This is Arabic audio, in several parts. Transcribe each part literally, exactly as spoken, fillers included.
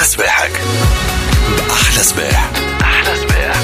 صباحك بأحلى صباح. أحلى صباح.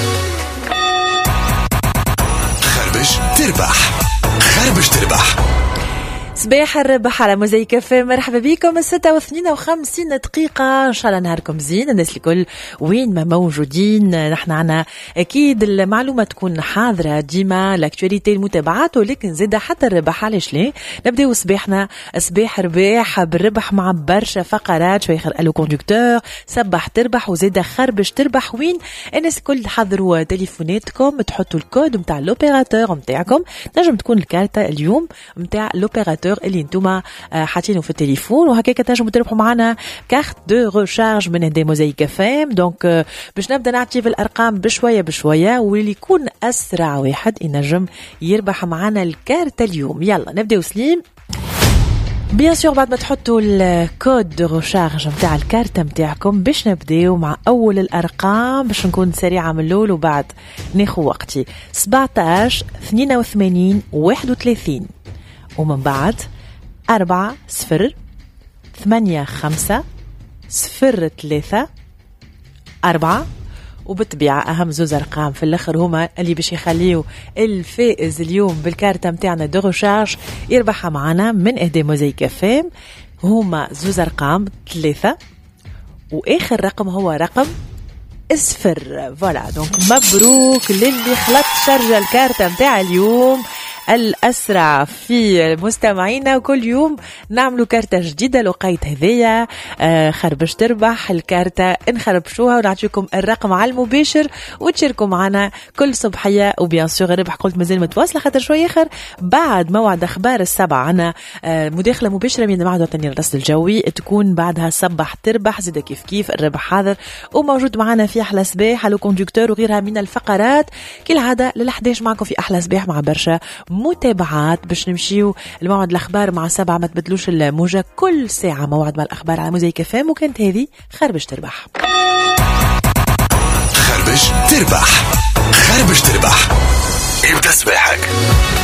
خربش تربح. خربش تربح. صباح الربح على موزايك كافيه. مرحبا بكم. الستة واثنين وخمسين دقيقة. إن شاء الله نهاركم زين الناس الكل وين ما موجودين. نحن عنا أكيد المعلومة تكون حاضرة ديما، لاكتواليتي المتابعات، ولكن زيدا حتى الربح. علاش ليه؟ نبداو صباحنا صباح رباح بالربح مع برشا فقرات. شوي خير الو كوندكتور، سبح تربح وزيدا خربش تربح. وين الناس الكل حضروا تليفوناتكم، تحطوا الكود متاع لوبيراتور متاعكم. نجم تكون الكارتة اليوم متاع لوبيراتور اللي انتوما حاطينه في التليفون، وهكاك تنجموا تربحوا معنا كارت دو ريشارج من هندي موزايك فام. دونك باش نبدا نعطي في الارقام بشويه بشويه، واللي يكون اسرع واحد ينجم يربح معنا الكارت اليوم. يلا نبداو. سليم بيان سور بعد ما تحطوا الكود دو ريشارج نتاع الكارت نتاعكم باش نبداو مع اول الارقام، باش نكون سريعه من الاول وبعد ناخذ وقتي. سبعطاش اثنين وثمانين واحد وثلاثين، ومن بعد أربعة صفر ثمانية خمسة صفر ثلاثة أربعة. وبالطبيعة أهم زوز أرقام في الآخر هما اللي باش يخليو الفائز اليوم بالكارتة متاعنا دو ريشارج يربحها معنا من إهداء موزايك فام. هما زوز أرقام ثلاثة، وآخر رقم هو رقم صفر. فوالا دونك مبروك للي خلط شرجة الكارتة متاع اليوم الأسرع في مستمعينا. وكل يوم نعملوا كارتة جديدة لقيت هذية. آه خربش تربح الكارتة نخربشوها ونعطيكم الرقم على المباشر وتشاركوا معنا كل صبحية. وبيان سور الربح قلت مازال متواصلة خاطر شوية آخر بعد موعد أخبار السبعة عنا آه مداخلة مباشرة من معهد وطني للرصد الجوي، تكون بعدها صبح تربح زيدا كيف كيف الربح حاضر وموجود معنا في أحلى صباح على كوندكتور وغيرها من الفقرات. كالعادة للحداش معكم في أحلى صباح مع برشا متابعات باش نمشيو الموعد الأخبار مع سبعة. ما تبدلوش الموجة، كل ساعة موعد مع الأخبار على موزايك فام. وكانت هذه خربش تربح. خربش تربح. خربش تربح. ابدأ صباحك.